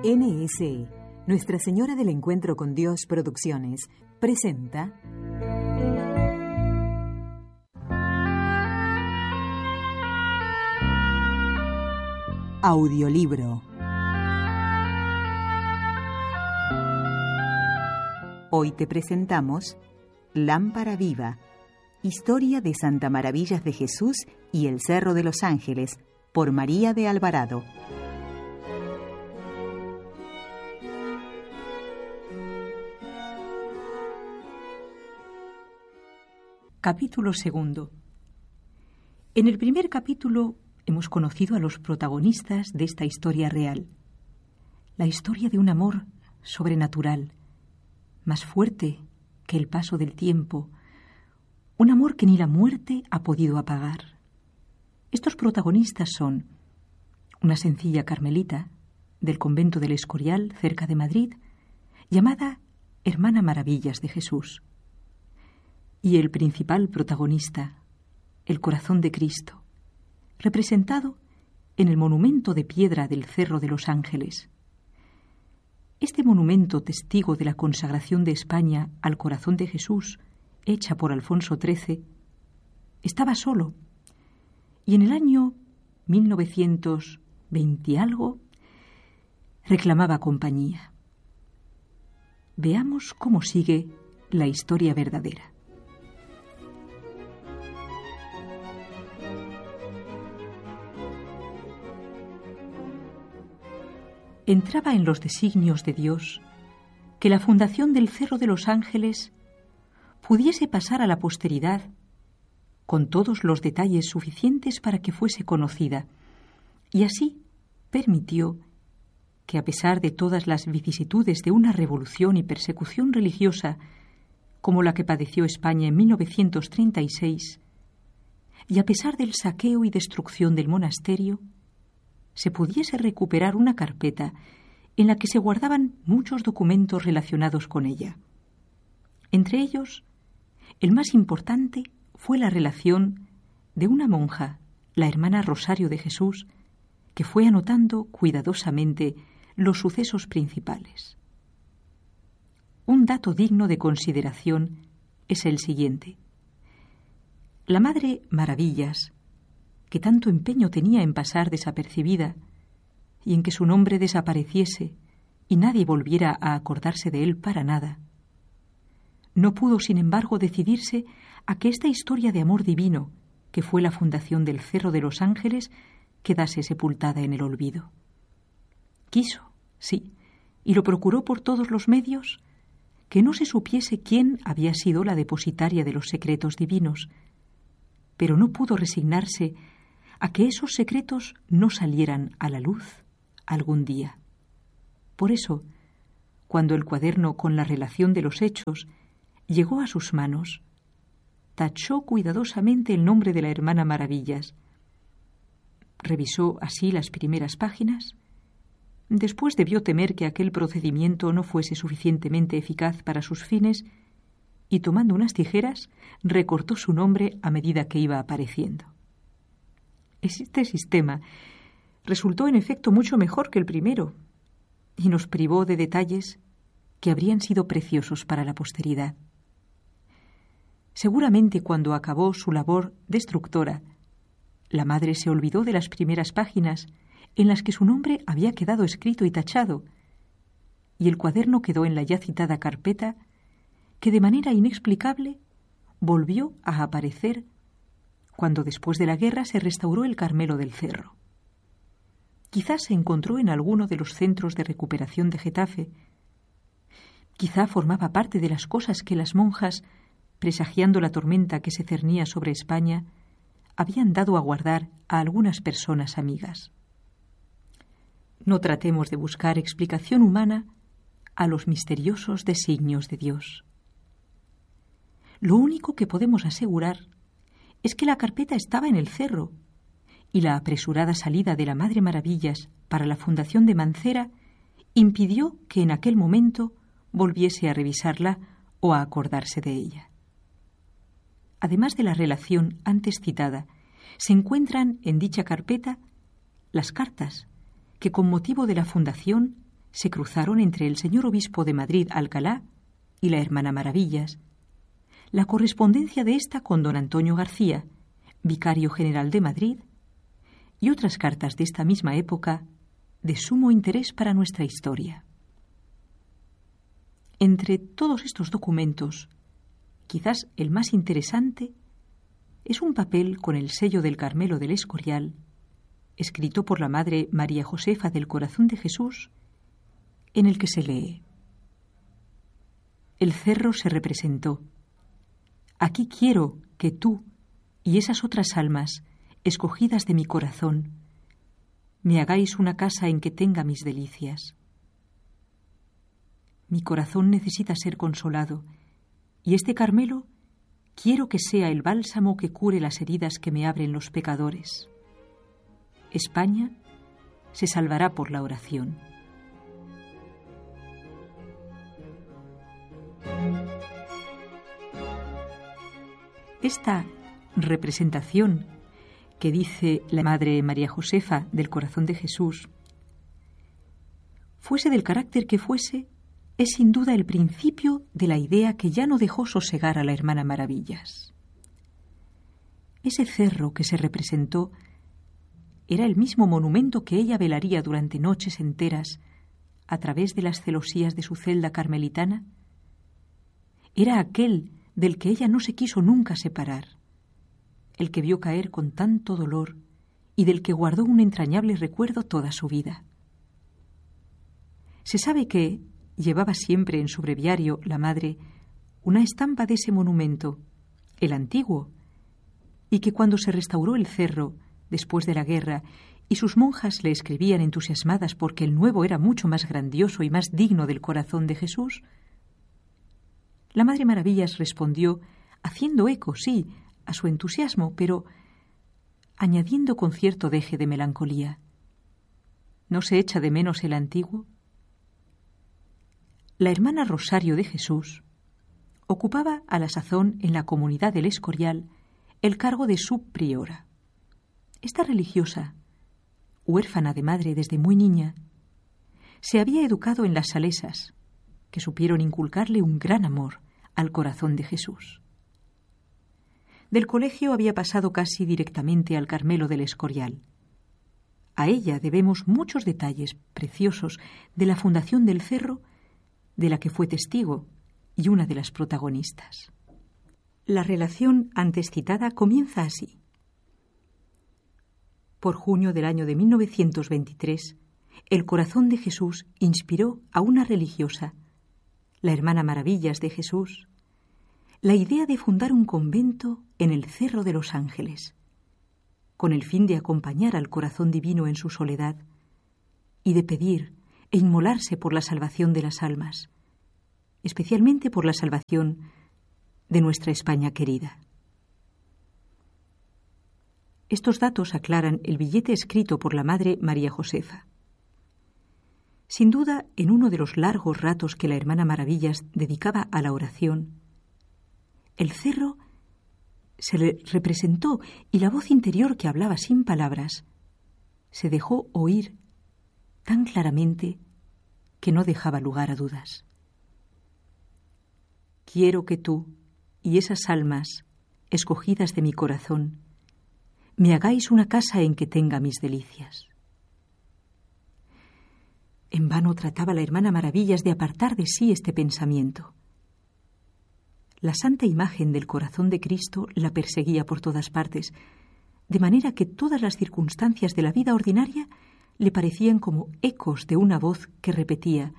NSE, Nuestra Señora del Encuentro con Dios Producciones, presenta Audiolibro. Hoy te presentamos Lámpara Viva, Historia de Santa Maravillas de Jesús y el Cerro de los Ángeles, por María de Alvarado. Capítulo 2. En el primer capítulo hemos conocido a los protagonistas de esta historia real. La historia de un amor sobrenatural, más fuerte que el paso del tiempo, un amor que ni la muerte ha podido apagar. Estos protagonistas son una sencilla carmelita del convento del Escorial, cerca de Madrid, llamada Hermana Maravillas de Jesús. Y el principal protagonista, el corazón de Cristo, representado en el monumento de piedra del Cerro de los Ángeles. Este monumento, testigo de la consagración de España al corazón de Jesús, hecha por Alfonso XIII, estaba solo, y en el año 1920 y algo reclamaba compañía. Veamos cómo sigue la historia verdadera. Entraba en los designios de Dios que la fundación del Cerro de los Ángeles pudiese pasar a la posteridad con todos los detalles suficientes para que fuese conocida, y así permitió que, a pesar de todas las vicisitudes de una revolución y persecución religiosa como la que padeció España en 1936, y a pesar del saqueo y destrucción del monasterio, se pudiese recuperar una carpeta en la que se guardaban muchos documentos relacionados con ella. Entre ellos, el más importante fue la relación de una monja, la hermana Rosario de Jesús, que fue anotando cuidadosamente los sucesos principales. Un dato digno de consideración es el siguiente. La Madre Maravillas, que tanto empeño tenía en pasar desapercibida y en que su nombre desapareciese y nadie volviera a acordarse de él para nada, no pudo, sin embargo, decidirse a que esta historia de amor divino, que fue la fundación del Cerro de los Ángeles, quedase sepultada en el olvido. Quiso, sí, y lo procuró por todos los medios, que no se supiese quién había sido la depositaria de los secretos divinos, pero no pudo resignarse a que esos secretos no salieran a la luz algún día. Por eso, cuando el cuaderno con la relación de los hechos llegó a sus manos, tachó cuidadosamente el nombre de la hermana Maravillas. Revisó así las primeras páginas. Después debió temer que aquel procedimiento no fuese suficientemente eficaz para sus fines y, tomando unas tijeras, recortó su nombre a medida que iba apareciendo. Este sistema resultó en efecto mucho mejor que el primero y nos privó de detalles que habrían sido preciosos para la posteridad. Seguramente, cuando acabó su labor destructora, la madre se olvidó de las primeras páginas en las que su nombre había quedado escrito y tachado, y el cuaderno quedó en la ya citada carpeta, que de manera inexplicable volvió a aparecer cuando después de la guerra se restauró el Carmelo del Cerro. Quizá se encontró en alguno de los centros de recuperación de Getafe. Quizá formaba parte de las cosas que las monjas, presagiando la tormenta que se cernía sobre España, habían dado a guardar a algunas personas amigas. No tratemos de buscar explicación humana a los misteriosos designios de Dios. Lo único que podemos asegurar es que la carpeta estaba en el cerro y la apresurada salida de la Madre Maravillas para la fundación de Mancera impidió que en aquel momento volviese a revisarla o a acordarse de ella. Además de la relación antes citada, se encuentran en dicha carpeta las cartas que, con motivo de la fundación, se cruzaron entre el señor obispo de Madrid, Alcalá, y la hermana Maravillas, la correspondencia de ésta con don Antonio García, vicario general de Madrid, y otras cartas de esta misma época de sumo interés para nuestra historia. Entre todos estos documentos, quizás el más interesante es un papel con el sello del Carmelo del Escorial, escrito por la Madre María Josefa del Corazón de Jesús, en el que se lee: El cerro se representó. Aquí quiero que tú y esas otras almas, escogidas de mi corazón, me hagáis una casa en que tenga mis delicias. Mi corazón necesita ser consolado, y este Carmelo quiero que sea el bálsamo que cure las heridas que me abren los pecadores. España se salvará por la oración. Esta representación que dice la Madre María Josefa del Corazón de Jesús, fuese del carácter que fuese, es sin duda el principio de la idea que ya no dejó sosegar a la hermana Maravillas. Ese cerro que se representó era el mismo monumento que ella velaría durante noches enteras a través de las celosías de su celda carmelitana. Era aquel del que ella no se quiso nunca separar, el que vio caer con tanto dolor y del que guardó un entrañable recuerdo toda su vida. Se sabe que llevaba siempre en su breviario la madre una estampa de ese monumento, el antiguo, y que cuando se restauró el cerro después de la guerra y sus monjas le escribían entusiasmadas porque el nuevo era mucho más grandioso y más digno del corazón de Jesús, la Madre Maravillas respondió, haciendo eco, sí, a su entusiasmo, pero añadiendo con cierto deje de melancolía: ¿no se echa de menos el antiguo? La hermana Rosario de Jesús ocupaba a la sazón en la comunidad del Escorial el cargo de subpriora. Esta religiosa, huérfana de madre desde muy niña, se había educado en las salesas, que supieron inculcarle un gran amor al corazón de Jesús. Del colegio había pasado casi directamente al Carmelo del Escorial. A ella debemos muchos detalles preciosos de la fundación del cerro, de la que fue testigo y una de las protagonistas. La relación antes citada comienza así. Por junio del año de 1923, el Corazón de Jesús inspiró a una religiosa, la hermana Maravillas de Jesús, la idea de fundar un convento en el Cerro de los Ángeles, con el fin de acompañar al Corazón Divino en su soledad y de pedir e inmolarse por la salvación de las almas, especialmente por la salvación de nuestra España querida. Estos datos aclaran el billete escrito por la Madre María Josefa. Sin duda, en uno de los largos ratos que la hermana Maravillas dedicaba a la oración, el cerro se le representó y la voz interior que hablaba sin palabras se dejó oír tan claramente que no dejaba lugar a dudas. Quiero que tú y esas almas escogidas de mi corazón me hagáis una casa en que tenga mis delicias. En vano trataba la hermana Maravillas de apartar de sí este pensamiento. La santa imagen del corazón de Cristo la perseguía por todas partes, de manera que todas las circunstancias de la vida ordinaria le parecían como ecos de una voz que repetía: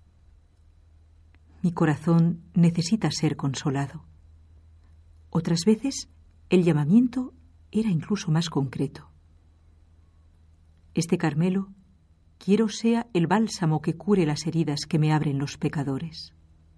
mi corazón necesita ser consolado. Otras veces el llamamiento era incluso más concreto. Este Carmelo quiero sea el bálsamo que cure las heridas que me abren los pecadores.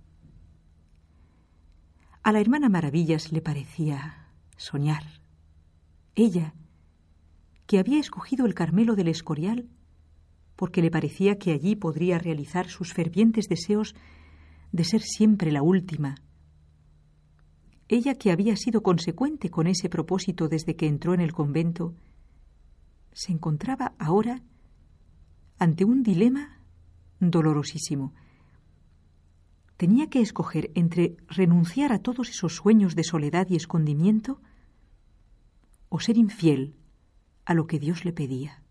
A la hermana Maravillas le parecía soñar. Ella, que había escogido el Carmelo del Escorial porque le parecía que allí podría realizar sus fervientes deseos de ser siempre la última. Ella, que había sido consecuente con ese propósito desde que entró en el convento, se encontraba ahora ante un dilema dolorosísimo. Tenía que escoger entre renunciar a todos esos sueños de soledad y escondimiento o ser infiel a lo que Dios le pedía.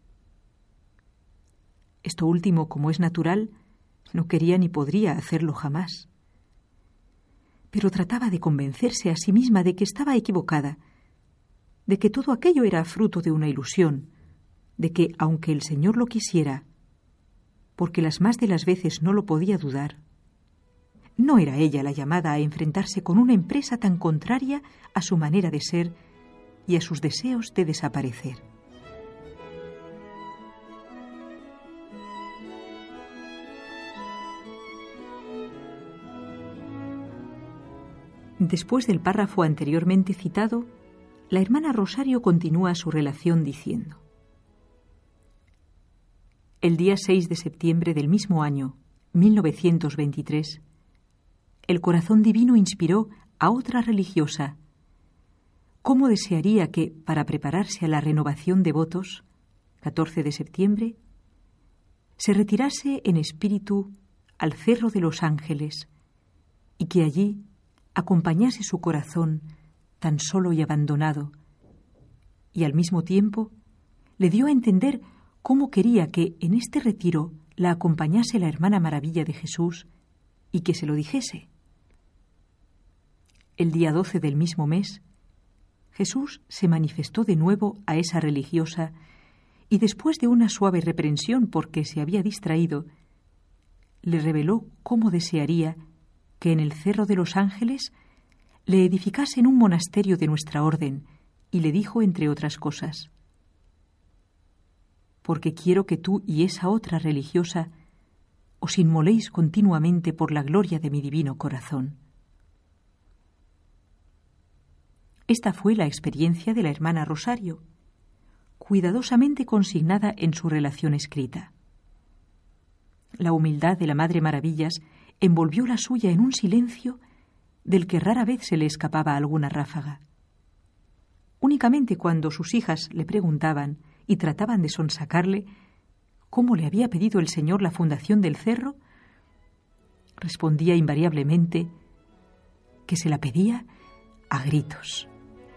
Esto último, como es natural, no quería ni podría hacerlo jamás. Pero trataba de convencerse a sí misma de que estaba equivocada, de que todo aquello era fruto de una ilusión, de que, aunque el Señor lo quisiera, porque las más de las veces no lo podía dudar, no era ella la llamada a enfrentarse con una empresa tan contraria a su manera de ser y a sus deseos de desaparecer. Después del párrafo anteriormente citado, la hermana Rosario continúa su relación diciendo: el día 6 de septiembre del mismo año, 1923, el corazón divino inspiró a otra religiosa. ¿Cómo desearía que, para prepararse a la renovación de votos, 14 de septiembre, se retirase en espíritu al Cerro de los Ángeles y que allí acompañase su corazón tan solo y abandonado, y al mismo tiempo le dio a entender cómo quería que en este retiro la acompañase la hermana Maravilla de Jesús y que se lo dijese? El día 12 del mismo mes, Jesús se manifestó de nuevo a esa religiosa y después de una suave reprensión porque se había distraído, le reveló cómo desearía que en el Cerro de los Ángeles le edificasen un monasterio de nuestra orden, y le dijo, entre otras cosas: porque quiero que tú y esa otra religiosa os inmoléis continuamente por la gloria de mi divino corazón. Esta fue la experiencia de la hermana Rosario, cuidadosamente consignada en su relación escrita. La humildad de la Madre Maravillas envolvió la suya en un silencio del que rara vez se le escapaba alguna ráfaga. Únicamente cuando sus hijas le preguntaban y trataban de sonsacarle cómo le había pedido el Señor la fundación del cerro, respondía invariablemente que se la pedía a gritos.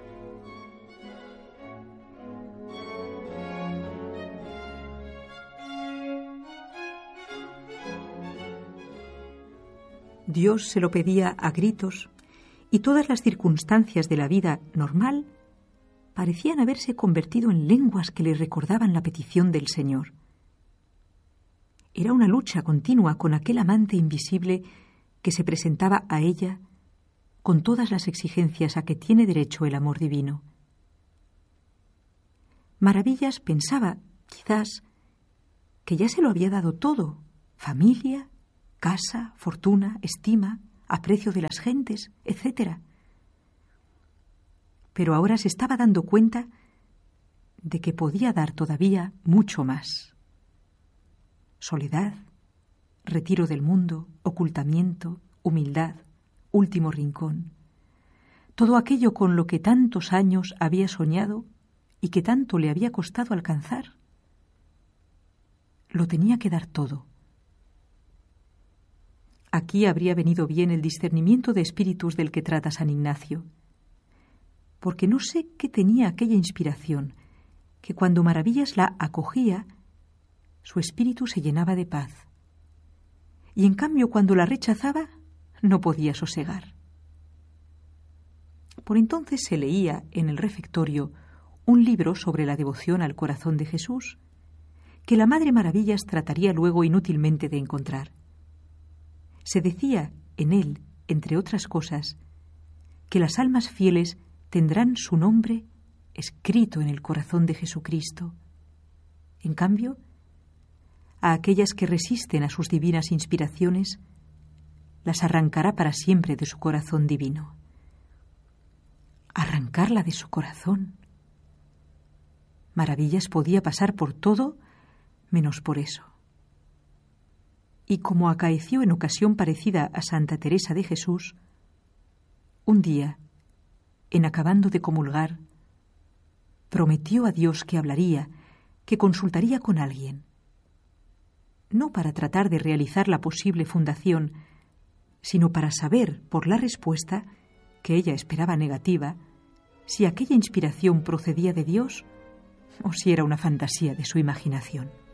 Dios se lo pedía a gritos y todas las circunstancias de la vida normal parecían haberse convertido en lenguas que le recordaban la petición del Señor. Era una lucha continua con aquel amante invisible que se presentaba a ella con todas las exigencias a que tiene derecho el amor divino. Maravillas pensaba, quizás, que ya se lo había dado todo: familia, casa, fortuna, estima, aprecio de las gentes, etc. Pero ahora se estaba dando cuenta de que podía dar todavía mucho más. Soledad, retiro del mundo, ocultamiento, humildad, último rincón. Todo aquello con lo que tantos años había soñado y que tanto le había costado alcanzar. Lo tenía que dar todo. Aquí habría venido bien el discernimiento de espíritus del que trata San Ignacio, porque no sé qué tenía aquella inspiración, que cuando Maravillas la acogía, su espíritu se llenaba de paz, y en cambio cuando la rechazaba no podía sosegar. Por entonces se leía en el refectorio un libro sobre la devoción al corazón de Jesús, que la Madre Maravillas trataría luego inútilmente de encontrar. Se decía en él, entre otras cosas, que las almas fieles tendrán su nombre escrito en el corazón de Jesucristo. En cambio, a aquellas que resisten a sus divinas inspiraciones, las arrancará para siempre de su corazón divino. Arrancarla de su corazón. Maravillas podía pasar por todo menos por eso. Y como acaeció en ocasión parecida a Santa Teresa de Jesús, un día, en acabando de comulgar, prometió a Dios que hablaría, que consultaría con alguien. no para tratar de realizar la posible fundación, sino para saber, por la respuesta, que ella esperaba negativa, si aquella inspiración procedía de Dios o si era una fantasía de su imaginación.